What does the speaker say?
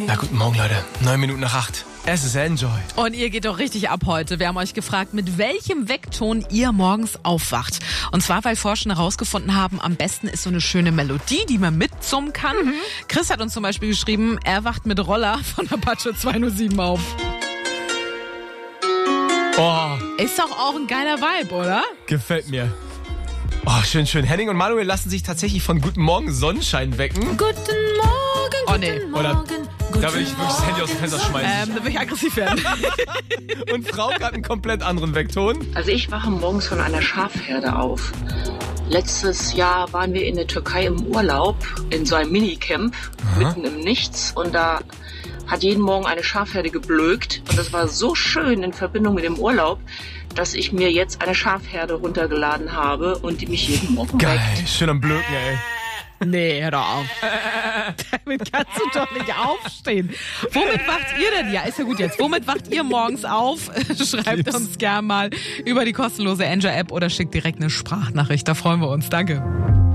Na, guten Morgen, Leute. 7:09. Es ist Enjoy. Und ihr geht doch richtig ab heute. Wir haben euch gefragt, mit welchem Weckton ihr morgens aufwacht. Und zwar, weil Forscher herausgefunden haben, am besten ist so eine schöne Melodie, die man mitsummen kann. Chris hat uns zum Beispiel geschrieben, er wacht mit Roller von Apache 207 auf. Oh, Ist doch auch ein geiler Vibe, oder? gefällt mir. Oh, schön, schön. Henning und Manuel lassen sich tatsächlich von Guten Morgen Sonnenschein wecken. Guten Morgen, Oh, nee. Oder da will ich wirklich das Handy aus dem Fenster schmeißen. Da will ich aggressiv werden. Und Frauke hat einen komplett anderen Weckton. Also ich wache morgens von einer Schafherde auf. Letztes Jahr waren wir in der Türkei im Urlaub, in so einem Minicamp, mitten im Nichts. Und da hat jeden Morgen eine Schafherde geblökt. Und das war so schön in Verbindung mit dem Urlaub, dass ich mir jetzt eine Schafherde runtergeladen habe und die mich jeden Morgen Geil, weckt. schön am Blöken, ey. Nee, hör doch auf. Damit kannst du doch nicht aufstehen. Womit wacht ihr denn? Ja, ist ja gut jetzt. Womit wacht ihr morgens auf? Schreibt uns gern mal über die kostenlose Enjoy-App oder schickt direkt eine Sprachnachricht. Da freuen wir uns. Danke.